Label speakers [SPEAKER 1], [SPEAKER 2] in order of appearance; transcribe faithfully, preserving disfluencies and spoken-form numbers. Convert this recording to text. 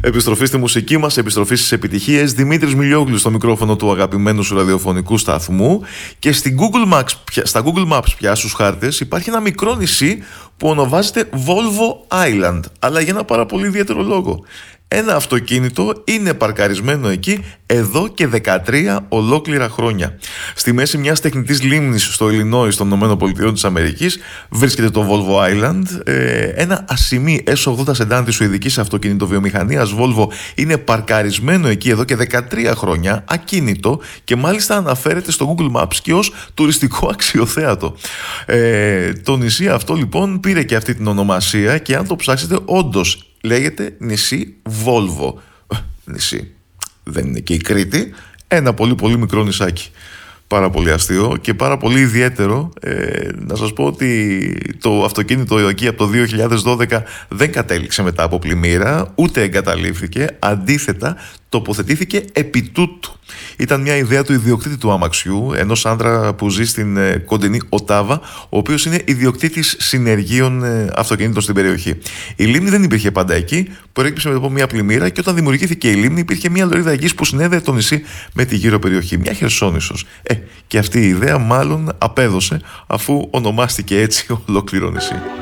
[SPEAKER 1] Επιστροφή στη μουσική μας, επιστροφή στις επιτυχίες. Δημήτρης Μιλιόγλου στο μικρόφωνο του αγαπημένου σου ραδιοφωνικού σταθμού. Και στην Google Maps, στα Google Maps πια στους χάρτες υπάρχει ένα μικρό νησί που ονομάζεται Volvo Island, αλλά για ένα πάρα πολύ ιδιαίτερο λόγο. Ένα αυτοκίνητο είναι παρκαρισμένο εκεί εδώ και δεκατρία ολόκληρα χρόνια. Στη μέση μιας τεχνητής λίμνης στο Illinois των ΗΠΑ της Αμερικής βρίσκεται το Volvo Island. Ε, ένα ασημί ες ογδόντα σεντάν της σουηδικής αυτοκινητοβιομηχανίας Volvo είναι παρκαρισμένο εκεί εδώ και δεκατρία χρόνια, ακίνητο, και μάλιστα αναφέρεται στο Google Maps και ως τουριστικό αξιοθέατο. Ε, το νησί αυτό λοιπόν πήρε και αυτή την ονομασία και αν το ψάξετε όντως λέγεται νησί Volvo. Νησί. Δεν είναι και η Κρήτη. Ένα πολύ πολύ μικρό νησάκι. Πάρα πολύ αστείο και πάρα πολύ ιδιαίτερο. Ε, να σας πω ότι το αυτοκίνητο εκεί από το δύο χιλιάδες δώδεκα δεν κατέληξε μετά από πλημμύρα, ούτε εγκαταλείφθηκε. Αντίθετα, τοποθετήθηκε επί τούτου. Ήταν μια ιδέα του ιδιοκτήτη του αμαξιού, ενός άντρα που ζει στην ε, κοντινή Οτάβα, ο οποίος είναι ιδιοκτήτης συνεργείων ε, αυτοκινήτων στην περιοχή. Η λίμνη δεν υπήρχε πάντα εκεί, προέκυψε μετά από μια πλημμύρα και όταν δημιουργήθηκε η λίμνη υπήρχε μια λωρίδα γης που συνέδεε το νησί με τη γύρω περιοχή. Μια Χερσόνησος. Ε, και αυτή η ιδέα μάλλον απέδωσε αφού ονομάστηκε έτσι ολόκληρο νησί.